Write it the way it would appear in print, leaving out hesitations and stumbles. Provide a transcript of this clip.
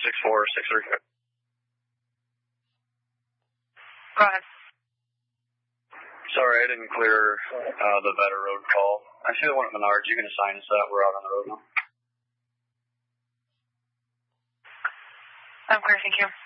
6463. Go ahead. Sorry, I didn't clear the Vetter Road call. I see the one at Menards. You can assign us that. We're out on the road now. I'm clear, thank you.